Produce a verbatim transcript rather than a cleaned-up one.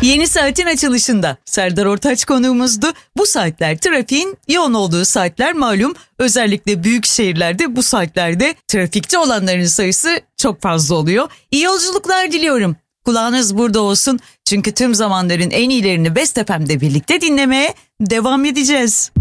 Yeni saatin açılışında Serdar Ortaç konuğumuzdu. Bu saatler trafiğin yoğun olduğu saatler malum. Özellikle büyük şehirlerde bu saatlerde trafikte olanların sayısı çok fazla oluyor. İyi yolculuklar diliyorum. Kulağınız burada olsun çünkü tüm zamanların en iyilerini Best F M'de birlikte dinlemeye devam edeceğiz.